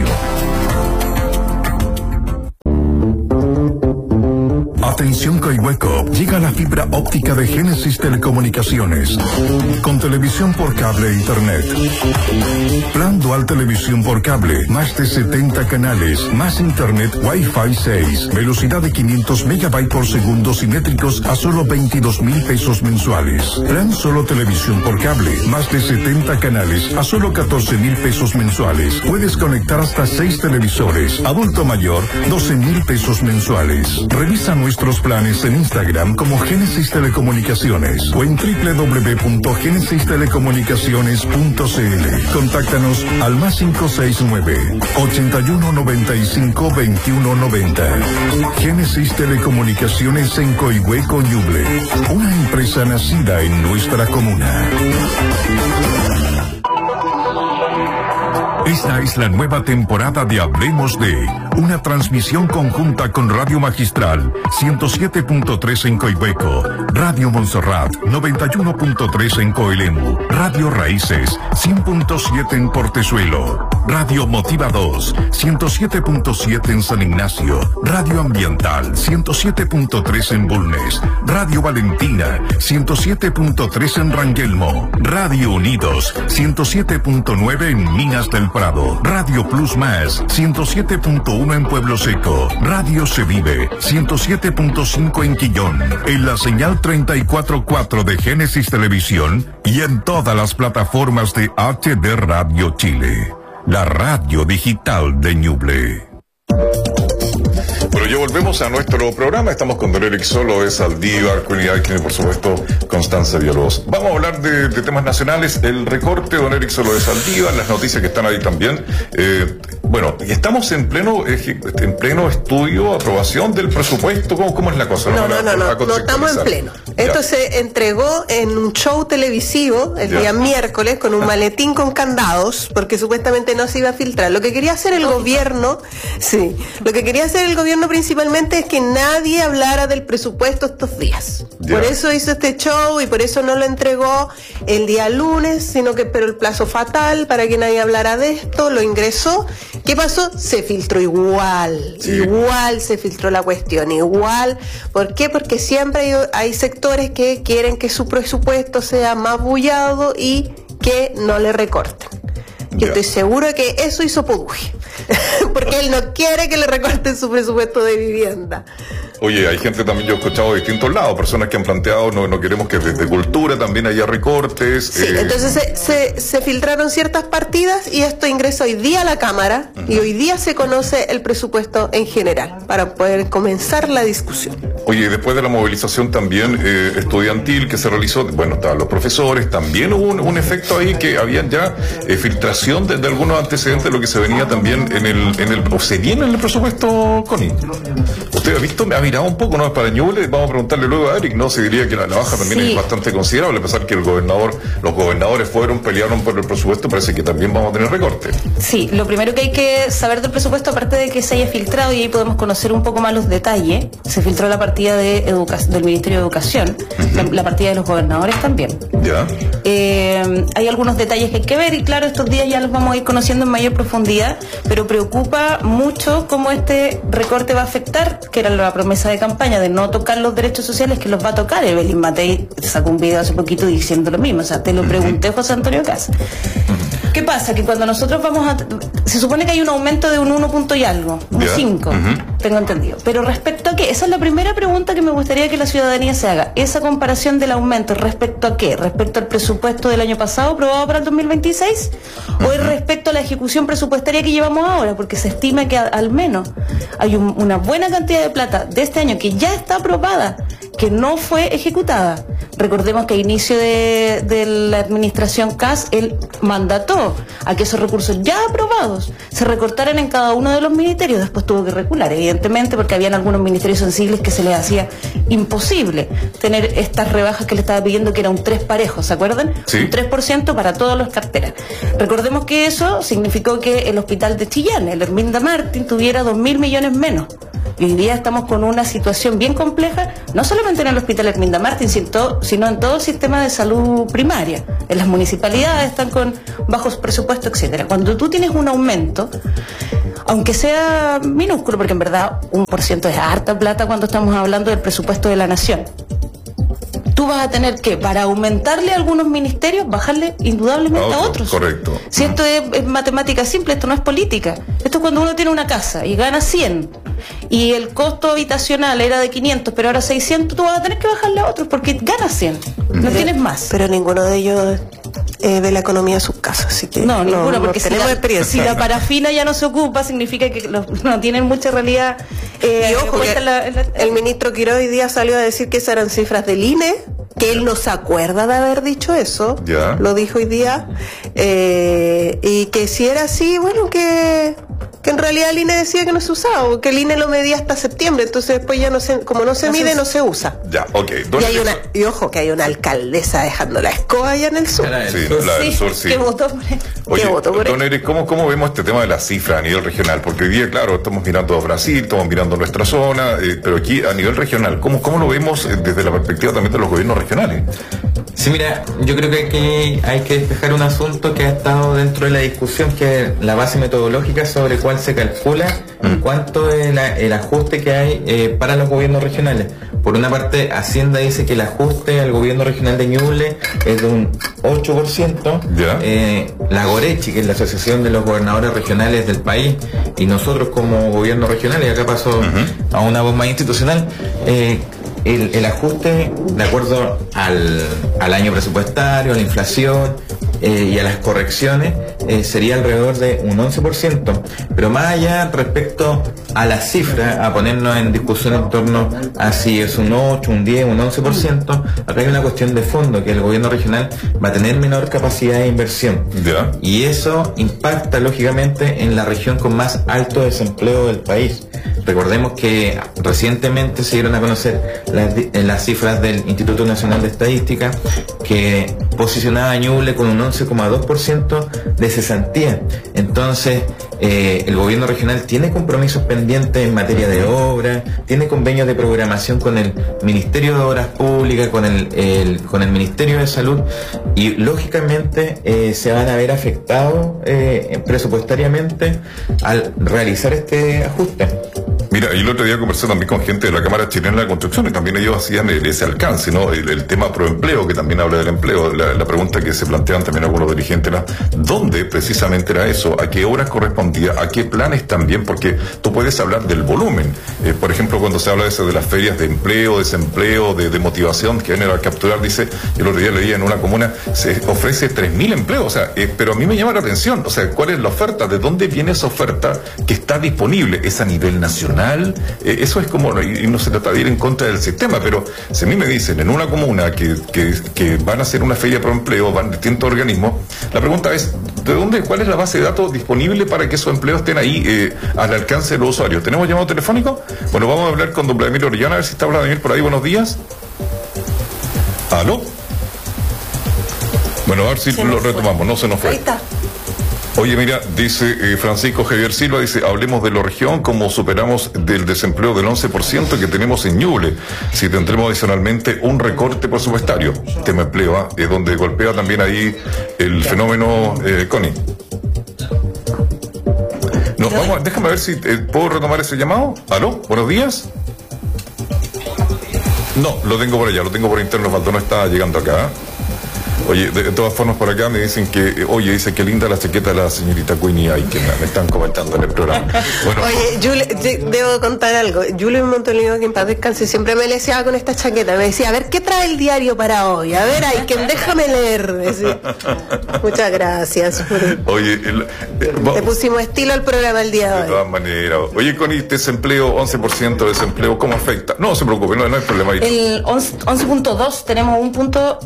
Atención Coihueco, llega la fibra óptica de Génesis Telecomunicaciones, con televisión por cable e internet. Plan dual televisión por cable, más de 70 canales, más internet Wi-Fi 6, velocidad de 500 megabytes por segundo simétricos a solo 22,000 pesos mensuales. Plan solo televisión por cable, más de 70 canales a solo 14,000 pesos mensuales. Puedes conectar hasta 6 televisores. Adulto mayor, 12,000 pesos mensuales. Revisa nuestros planes en Instagram como Génesis Telecomunicaciones o en www.genesistelecomunicaciones.cl. Contáctanos al más 569-8195-2190. Génesis Telecomunicaciones en Coihueco, Ñuble. Una empresa nacida en nuestra comuna. Esta es la nueva temporada de Hablemos de, una transmisión conjunta con Radio Magistral 107.3 en Coihueco, Radio Montserrat 91.3 en Coelemu, Radio Raíces 100.7 en Portezuelo, Radio Motiva 2 107.7 en San Ignacio, Radio Ambiental 107.3 en Bulnes, Radio Valentina 107.3 en Rangelmo, Radio Unidos 107.9 en Minas del Prado, Radio Plus Más 107.1 en Pueblo Seco, Radio Se Vive 107.5 en Quillón, en la señal 34.4 de Génesis Televisión y en todas las plataformas de HD Radio Chile, la radio digital de Ñuble. Bueno, ya volvemos a nuestro programa. Estamos con don Eric Solo, Saldívar, Queen Aitken y por supuesto Constanza Villalobos. Vamos a hablar de temas nacionales, el recorte, don Eric Solo, Saldívar, las noticias que están ahí también. Bueno, estamos en pleno estudio, aprobación del presupuesto. ¿Cómo es la cosa? No estamos en pleno. Esto se entregó en un show televisivo el día miércoles con un maletín con candados, porque supuestamente no se iba a filtrar. Lo que quería hacer el gobierno principalmente es que nadie hablara del presupuesto estos días. Por eso hizo este show y por eso no lo entregó el día lunes, pero el plazo fatal para que nadie hablara de esto, lo ingresó. ¿Qué pasó? Se filtró igual se filtró la cuestión, igual. ¿Por qué? Porque siempre hay sectores que quieren que su presupuesto sea más bullado y que no le recorten. Yo estoy seguro de que eso hizo Poduje, porque él no quiere que le recorten su presupuesto de vivienda. Oye, hay gente también, yo he escuchado de distintos lados, personas que han planteado, no queremos que desde cultura también haya recortes. Sí, entonces se filtraron ciertas partidas y esto ingresó hoy día a la Cámara y hoy día se conoce el presupuesto en general para poder comenzar la discusión. Oye, después de la movilización también estudiantil que se realizó, bueno, estaban los profesores, también hubo un efecto ahí que habían ya filtración de algunos antecedentes de lo que se venía también o se viene en el presupuesto, Connie. Usted ha visto, me ha mirado un poco, ¿no? Para Ñuble, vamos a preguntarle luego a Eric, ¿no? Se diría que la baja también es bastante considerable, a pesar que los gobernadores pelearon por el presupuesto, parece que también vamos a tener recorte. Sí, lo primero que hay que saber del presupuesto, aparte de que se haya filtrado, y ahí podemos conocer un poco más los detalles, se filtró la partida del Ministerio de Educación, la partida de los gobernadores también. Ya. Hay algunos detalles que hay que ver, y claro, estos días ya los vamos a ir conociendo en mayor profundidad, pero preocupa mucho cómo este recorte va a afectar, que era la promesa de campaña de no tocar los derechos sociales, que los va a tocar. Evelyn Matei sacó un video hace poquito diciendo lo mismo, o sea, te lo pregunté, José Antonio Caz. ¿Qué pasa? Que cuando nosotros se supone que hay un aumento de un 1 punto y algo, un 5, tengo entendido. Pero respecto a qué, esa es la primera pregunta que me gustaría que la ciudadanía se haga. Esa comparación del aumento, ¿respecto a qué? ¿Respecto al presupuesto del año pasado aprobado para el 2026? ¿O es respecto a la ejecución presupuestaria que llevamos ahora? Porque se estima que al menos hay una buena cantidad de plata de este año que ya está aprobada, que no fue ejecutada. Recordemos que a inicio de la administración Caz, él mandató a que esos recursos ya aprobados se recortaran en cada uno de los ministerios. Después tuvo que recular, evidentemente, porque habían algunos ministerios sensibles que se les hacía imposible tener estas rebajas que le estaba pidiendo, que era un 3 parejo, ¿se acuerdan? Sí. Un 3% para todas las carteras. Recordemos que eso significó que el hospital de Chillán, el Herminda Martín, tuviera 2.000 millones menos. Y hoy día estamos con una situación bien compleja, no solamente en el hospital Herminda Martín, sino en todo el sistema de salud primaria. En las municipalidades están con bajos presupuestos, etcétera. Cuando tú tienes un aumento, aunque sea minúsculo, porque en verdad 1% es harta plata cuando estamos hablando del presupuesto de la nación, tú vas a tener que, para aumentarle a algunos ministerios, bajarle indudablemente a otros. Correcto. Si esto es matemática simple, esto no es política. Esto es cuando uno tiene una casa y gana 100 y el costo habitacional era de 500, pero ahora 600, tú vas a tener que bajarle a otros porque ganas 100, no tienes más. Pero ninguno de ellos ve la economía de sus casas, así que ninguno, porque tenemos experiencia. Si la parafina ya no se ocupa, significa que no tienen mucha realidad. Y ojo, el ministro Quiroz hoy día salió a decir que esas eran cifras del INE, que él no se acuerda de haber dicho eso, lo dijo hoy día, y que si era así, bueno, que en realidad el INE decía que no se usaba, porque el INE lo medía hasta septiembre, entonces después ya como no se mide, no se usa. Ya, ok. Y ojo, que hay una alcaldesa dejando la escoba allá en el sur. La del sur, sí. Que votó por don Eric, ¿cómo vemos este tema de las cifras a nivel regional? Porque hoy día, claro, estamos mirando a Brasil, estamos mirando nuestra zona, pero aquí a nivel regional, ¿cómo lo vemos desde la perspectiva también de los gobiernos regionales? Sí, mira, yo creo que hay que despejar un asunto que ha estado dentro de la discusión, que es la base metodológica sobre cuál se calcula en cuanto el ajuste que hay para los gobiernos regionales. Por una parte, Hacienda dice que el ajuste al gobierno regional de Ñuble es de un 8%. La Gorechi, que es la Asociación de los Gobernadores Regionales del país, y nosotros como gobierno regional, y acá paso a una voz más institucional, el ajuste, de acuerdo al año presupuestario, a la inflación y a las correcciones, sería alrededor de un 11%. Pero más allá, respecto a la cifra, a ponernos en discusión en torno a si es un 8, un 10, un 11%, acá hay una cuestión de fondo, que el gobierno regional va a tener menor capacidad de inversión. Y eso impacta, lógicamente, en la región con más alto desempleo del país. Recordemos que recientemente se dieron a conocer las cifras del Instituto Nacional de Estadística, que posicionaba a Ñuble con un 11,2% de cesantía. Entonces, el gobierno regional tiene compromisos pendientes en materia de obra, tiene convenios de programación con el Ministerio de Obras Públicas, con el Ministerio de Salud, y lógicamente se van a ver afectados presupuestariamente al realizar este ajuste. Mira, y el otro día conversé también con gente de la Cámara Chilena de la Construcción, y también ellos hacían ese alcance, ¿no? El tema proempleo, que también habla del empleo. La pregunta que se plantean también algunos dirigentes era, ¿dónde precisamente era eso? ¿A qué obras correspondía? ¿A qué planes también? Porque tú puedes hablar del volumen. Por ejemplo, cuando se habla de las ferias de empleo, desempleo, de motivación que vienen a capturar, dice, el otro día leía en una comuna, se ofrece 3.000 empleos, o sea, pero a mí me llama la atención, o sea, ¿cuál es la oferta? ¿De dónde viene esa oferta que está disponible? ¿Es a nivel nacional? nacional, eso es como, y no se trata de ir en contra del sistema, pero si a mí me dicen en una comuna que van a hacer una feria pro empleo, van distintos organismos, la pregunta es, ¿cuál es la base de datos disponible para que esos empleos estén ahí al alcance de los usuarios? ¿Tenemos llamado telefónico? Bueno, vamos a hablar con don Vladimir Orellana, a ver si está Vladimir por ahí. Buenos días. ¿Aló? Bueno, a ver si lo retomamos, no se nos fue. Ahí está. Oye, mira, dice Francisco Javier Silva, dice, hablemos de la región, como superamos del desempleo del 11% que tenemos en Ñuble, si tendremos adicionalmente un recorte presupuestario, tema empleo, donde golpea también ahí el fenómeno, Connie. No, vamos, déjame ver si puedo retomar ese llamado. ¿Aló? ¿Buenos días? No, lo tengo por allá, lo tengo por interno, faltó, no está llegando acá. Oye, de todas formas por acá me dicen que, dice que linda la chaqueta de la señorita Queenie, ahí que me están comentando en el programa. Bueno. Oye, debo contar algo. Julio Montolino, que en paz descanse, siempre me leseaba con esta chaqueta. Me decía, a ver, ¿qué trae el diario para hoy? A ver, déjame leer. Decía. Muchas gracias. Oye, le pusimos estilo al programa el día de hoy. De todas maneras. Oye, Connie, desempleo, 11% de desempleo, ¿cómo afecta? No se preocupe, no hay problema ahí. El 11.2 tenemos un punto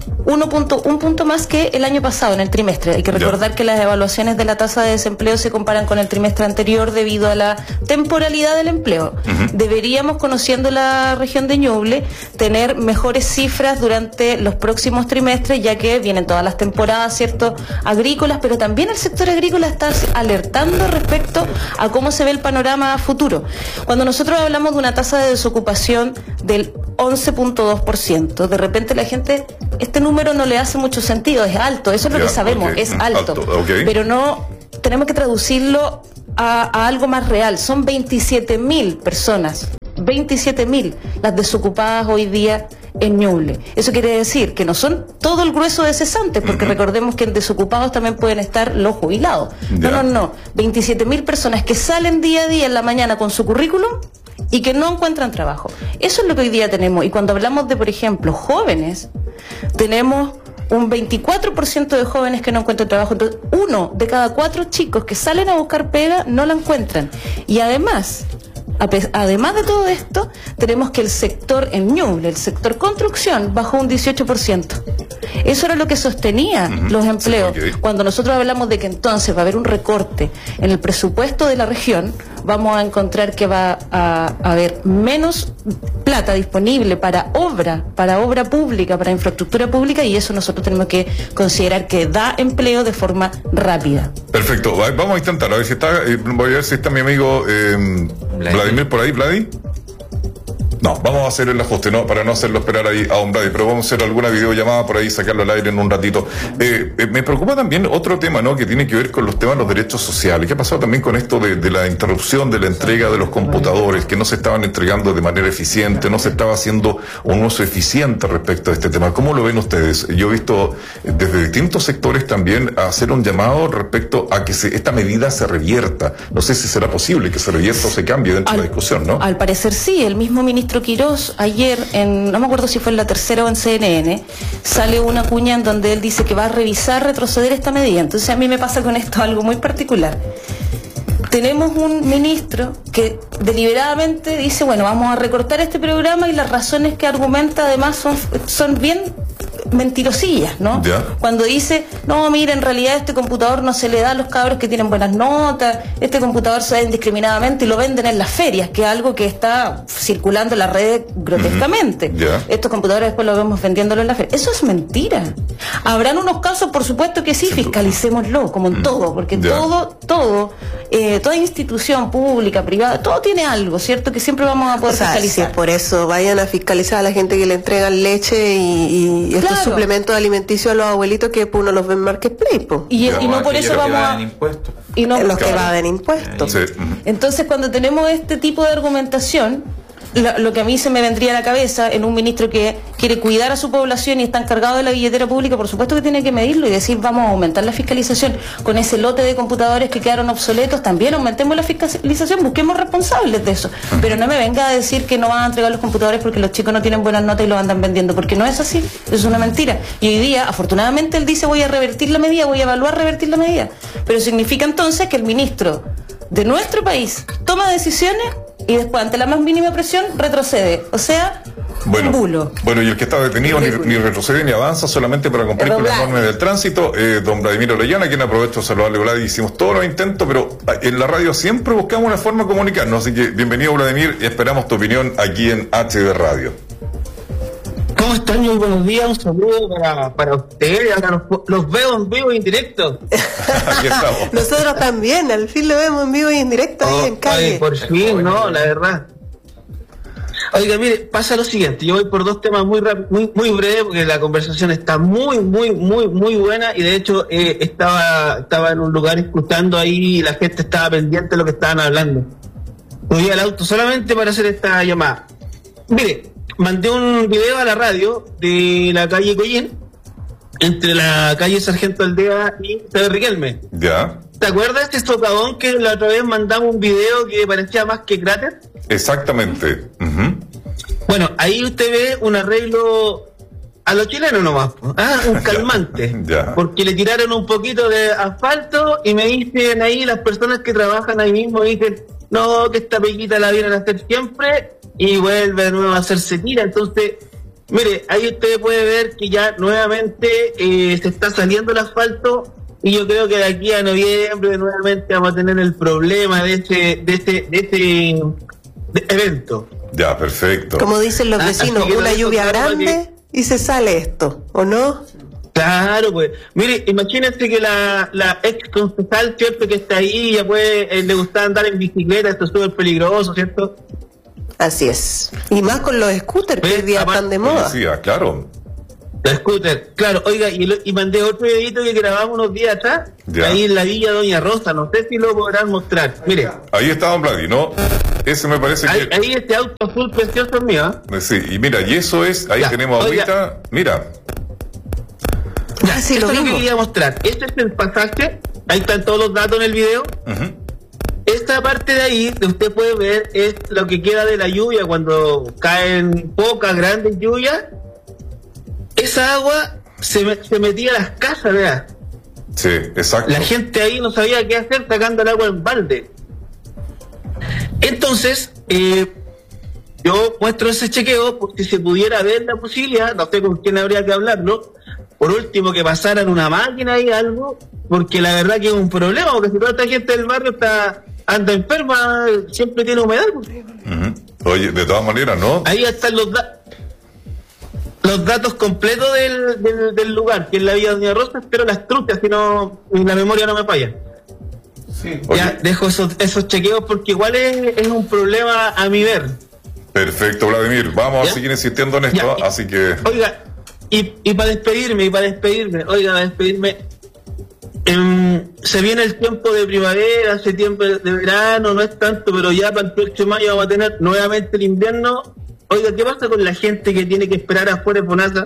más que el año pasado en el trimestre. Hay que recordar que las evaluaciones de la tasa de desempleo se comparan con el trimestre anterior debido a la temporalidad del empleo. Deberíamos, conociendo la región de Ñuble, tener mejores cifras durante los próximos trimestres, ya que vienen todas las temporadas, ¿cierto?, agrícolas, pero también el sector agrícola está alertando respecto a cómo se ve el panorama futuro. Cuando nosotros hablamos de una tasa de desocupación del 11.2%, de repente la gente, este número no le hace mucho sentido, es alto, eso es lo que sabemos, es alto, pero no, tenemos que traducirlo a algo más real. Son 27.000 personas, 27.000 las desocupadas hoy día en Ñuble. Eso quiere decir que no son todo el grueso de cesantes, porque recordemos que en desocupados también pueden estar los jubilados. No, 27.000 personas que salen día a día en la mañana con su currículum y que no encuentran trabajo. Eso es lo que hoy día tenemos. Y cuando hablamos de, por ejemplo, jóvenes, tenemos un 24% de jóvenes que no encuentran trabajo. Entonces, 1 de cada 4 chicos que salen a buscar pega no la encuentran. Y además de todo esto, tenemos que el sector en Ñuble, el sector construcción, bajó un 18%. Eso era lo que sostenía los empleos. Cuando nosotros hablamos de que entonces va a haber un recorte en el presupuesto de la región, vamos a encontrar que va a haber menos plata disponible para obra pública, para infraestructura pública, y eso nosotros tenemos que considerar que da empleo de forma rápida. Perfecto, vamos a intentar, a ver si está, voy a ver si está mi amigo Vladimir por ahí. ¿Vladi? No, vamos a hacer el ajuste, ¿no? Para no hacerlo esperar ahí a un Vladi, pero vamos a hacer alguna videollamada por ahí, sacarlo al aire en un ratito. Me preocupa también otro tema, ¿no?, que tiene que ver con los temas de los derechos sociales. ¿Qué ha pasado también con esto de la interrupción de la entrega de los computadores, que no se estaban entregando de manera eficiente, no se estaba haciendo un uso eficiente respecto a este tema? ¿Cómo lo ven ustedes? Yo he visto desde distintos sectores también hacer un llamado respecto a que esta medida se revierta. No sé si será posible que se revierta o se cambie dentro de la discusión, ¿no? Al parecer sí. El mismo ministro Quirós ayer, no me acuerdo si fue en La Tercera o en CNN, sale una cuña en donde él dice que va a retroceder esta medida. Entonces a mí me pasa con esto algo muy particular. Tenemos un ministro que deliberadamente dice, bueno, vamos a recortar este programa, y las razones que argumenta además son bien mentirosillas, ¿no? Cuando dice, no, mira, en realidad este computador no se le da a los cabros que tienen buenas notas, este computador se da indiscriminadamente y lo venden en las ferias, que es algo que está circulando en las redes grotescamente. Estos computadores después los vemos vendiéndolo en las ferias. Eso es mentira. Habrán unos casos, por supuesto que sí, fiscalicémoslo, como en todo, porque toda institución pública, privada, todo tiene algo, ¿cierto?, que siempre vamos a poder fiscalizar. Sí, por eso vayan a fiscalizar a la gente que le entregan leche y estos suplementos alimenticios a los abuelitos que uno los ve en Marketplace. Y no por eso vamos a... Y no los que evaden impuestos. Entonces, cuando tenemos este tipo de argumentación, lo que a mí se me vendría a la cabeza en un ministro que quiere cuidar a su población y está encargado de la billetera pública, por supuesto que tiene que medirlo y decir, vamos a aumentar la fiscalización. Con ese lote de computadores que quedaron obsoletos, también aumentemos la fiscalización, busquemos responsables de eso. Pero no me venga a decir que no van a entregar los computadores porque los chicos no tienen buenas notas y los andan vendiendo, porque no es así, es una mentira. Y hoy día, afortunadamente, él dice, voy a revertir la medida, voy a evaluar revertir la medida. Pero significa entonces que el ministro de nuestro país toma decisiones y después ante la más mínima presión retrocede. O sea, un bulo. Bueno, y el que está detenido ni retrocede ni avanza solamente para cumplir con las normas del tránsito, don Vladimir Orellana, quien aprovecho de saludarle. Vladimir, hicimos todos los intentos, pero en la radio siempre buscamos una forma de comunicarnos, así que bienvenido, Vladimir, y esperamos tu opinión aquí en HD Radio. ¿Cómo están? Muy buenos días, un saludo para ustedes. Ahora los veo en vivo y en directo. Aquí estamos. Nosotros también, al fin lo vemos en vivo y en directo ahí en calle. Por fin, no, la verdad. Oiga, mire, pasa lo siguiente, yo voy por dos temas muy breves, porque la conversación está muy buena, y de hecho estaba en un lugar escuchando ahí y la gente estaba pendiente de lo que estaban hablando. Voy al auto solamente para hacer esta llamada. Mire, mandé un video a la radio de la calle Coyín, entre la calle Sargento Aldea y Pedro Riquelme. Ya. ¿Te acuerdas de este socavón que la otra vez mandamos un video que parecía más que cráter? Exactamente. Bueno, ahí usted ve un arreglo a los chilenos nomás, un calmante, Ya. porque le tiraron un poquito de asfalto y me dicen ahí las personas que trabajan ahí mismo, dicen, no, que esta pequita la vienen a hacer siempre y vuelve de nuevo a hacerse tira. Entonces, mire, ahí usted puede ver que ya nuevamente se está saliendo el asfalto, y yo creo que de aquí a noviembre nuevamente vamos a tener el problema de ese evento. Ya, perfecto. Como dicen los vecinos, una lluvia grande y se sale esto, ¿o no? Claro, pues. Mire, imagínense que la ex concejal, ¿cierto?, que está ahí, ya puede, le gusta andar en bicicleta, esto es súper peligroso, ¿cierto? Así es. Y más con los scooters que hoy día están de moda. Policía, claro. La scooter, claro. Oiga, y mandé otro videito que grabamos unos días atrás, Ya. ahí en la Villa Doña Rosa, no sé si lo podrán mostrar. Mire, Ahí está don Vladimir, ¿no? Ese me parece que... ahí este auto azul precioso es mío, ¿eh? Sí, y mira, y eso es, ahí Ya, tenemos oiga. ahorita, mira, Ah, sí, Esto lo es lo que vimos. quería mostrar. Este es el pasaje, ahí están todos los datos en el video. Esta parte de ahí, que usted puede ver, es lo que queda de la lluvia cuando caen pocas, grandes lluvias. Esa agua se metía a las casas, vea. sí, exacto. La gente ahí no sabía qué hacer sacando el agua en balde. Entonces, yo muestro ese chequeo por si se pudiera ver la posibilidad, no sé con quién habría que hablarlo, por último que pasaran una máquina y algo, porque la verdad que es un problema, porque si toda esta gente del barrio anda enferma, siempre tiene humedad. Oye, de todas maneras, ¿no? Ahí están los datos completos del lugar, que es la Villa Doña Rosa, pero las truchas, si no, la memoria no me falla. Oye, Ya dejo esos chequeos porque igual es un problema a mi ver. perfecto, Vladimir, vamos ¿Ya? a seguir insistiendo en esto, Ya, así que... Oiga, y para despedirme, se viene el tiempo de primavera, ese tiempo de verano, no es tanto, pero ya para el próximo año vamos a tener nuevamente el invierno. Oiga, ¿qué pasa con la gente que tiene que esperar afuera de Fonasa?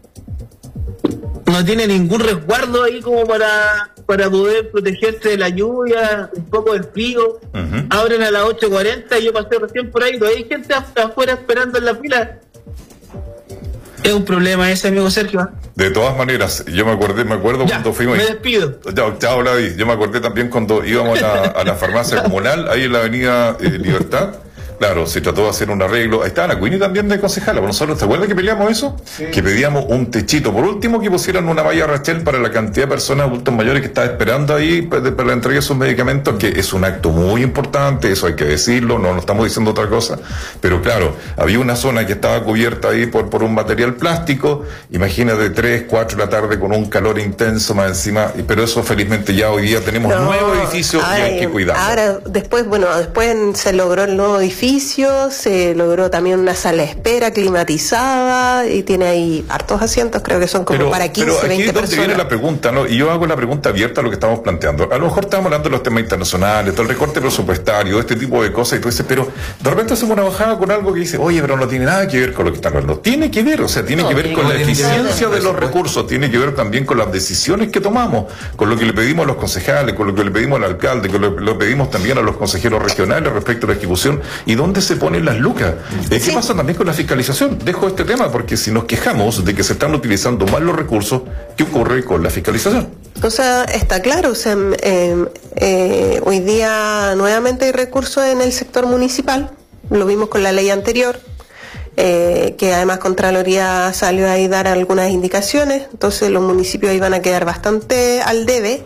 No tiene ningún resguardo ahí como para poder protegerse de la lluvia, un poco de frío. Abren a las 8:40 y yo pasé recién por ahí, todavía hay gente afuera esperando en la fila. Es un problema ese, amigo Sergio. De todas maneras, yo me acuerdo Ya, cuando fuimos... me despido. Chao, Vladimir. Yo me acordé también cuando íbamos a la farmacia comunal, ahí en la avenida Libertad. Claro, se trató de hacer un arreglo. Ahí estaba la Cuini también de concejala. Nosotros, ¿te acuerdas que peleamos eso? Sí. Que pedíamos un techito. Por último, que pusieran una valla Rachel para la cantidad de personas adultos mayores que está esperando ahí para la entrega de sus medicamentos, que es un acto muy importante, eso hay que decirlo, no estamos diciendo otra cosa. Pero claro, había una zona que estaba cubierta ahí por un material plástico. Imagínate 3, 4 de la tarde con un calor intenso más encima. Pero eso felizmente ya hoy día tenemos nuevo edificio y hay que cuidarlo. Ahora, después se logró el nuevo edificio, se logró también una sala de espera climatizada y tiene ahí hartos asientos, creo que son como para 15, 20 personas. Pero aquí es donde viene la pregunta, ¿no? Y yo hago la pregunta abierta a lo que estamos planteando. A lo mejor estamos hablando de los temas internacionales, todo el recorte presupuestario, este tipo de cosas, y tú dices, pero de repente hacemos una bajada con algo que dice, oye, pero no tiene nada que ver con lo que están hablando. Tiene que ver, o sea, tiene que ver con la eficiencia de los recursos, tiene que ver también con las decisiones que tomamos, con lo que le pedimos a los concejales, con lo que le pedimos al alcalde, con lo que le pedimos también a los consejeros regionales respecto a la ejecución, y dónde se ponen las lucas. ¿Qué pasa también con la fiscalización? Dejo este tema porque si nos quejamos de que se están utilizando mal los recursos, ¿qué ocurre con la fiscalización? O sea, está claro, o sea, hoy día nuevamente hay recursos en el sector municipal lo vimos con la ley anterior, que además Contraloría salió ahí a dar algunas indicaciones, entonces los municipios iban a quedar bastante al debe.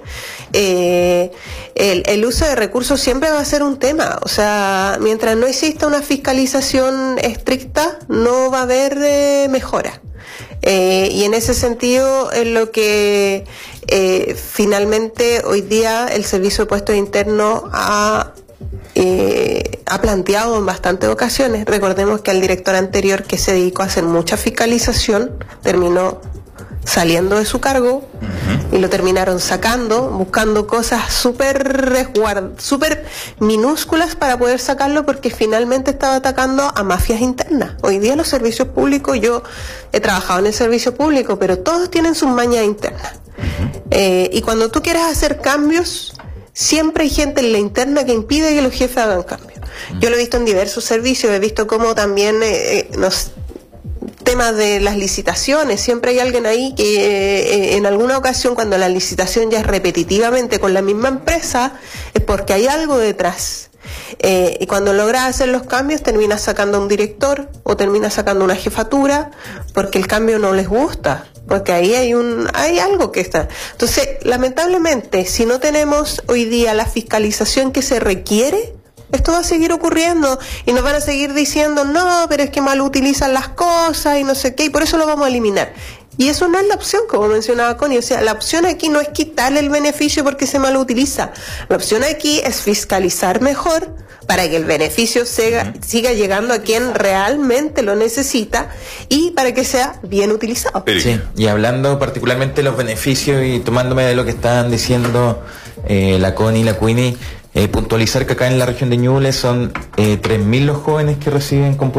El uso de recursos siempre va a ser un tema, o sea, mientras no exista una fiscalización estricta, no va a haber mejora. Y en ese sentido es lo que finalmente hoy día el Servicio de Puestos Internos ha planteado en bastantes ocasiones. Recordemos que el director anterior, que se dedicó a hacer mucha fiscalización, terminó saliendo de su cargo y lo terminaron sacando, buscando cosas súper minúsculas para poder sacarlo, porque finalmente estaba atacando a mafias internas. Hoy día los servicios públicos, yo he trabajado en el servicio público, pero todos tienen sus mañas internas. Y cuando tú quieres hacer cambios, siempre hay gente en la interna que impide que los jefes hagan cambios. Yo lo he visto en diversos servicios, he visto cómo también temas de las licitaciones, siempre hay alguien ahí que en alguna ocasión, cuando la licitación ya es repetitivamente con la misma empresa, es porque hay algo detrás. Y cuando logras hacer los cambios, terminas sacando a un director o terminas sacando una jefatura, porque el cambio no les gusta, porque ahí hay algo que está. Entonces, lamentablemente, si no tenemos hoy día la fiscalización que se requiere, esto va a seguir ocurriendo y nos van a seguir diciendo, no, pero es que mal utilizan las cosas y no sé qué, y por eso lo vamos a eliminar. Y eso no es la opción, como mencionaba Connie. O sea, la opción aquí no es quitarle el beneficio porque se mal utiliza. La opción aquí es fiscalizar mejor para que el beneficio siga llegando a quien realmente lo necesita y para que sea bien utilizado. Sí, y hablando particularmente de los beneficios y tomándome de lo que estaban diciendo la Connie y la Queenie, puntualizar que acá en la región de Ñuble son 3.000 los jóvenes que reciben computación.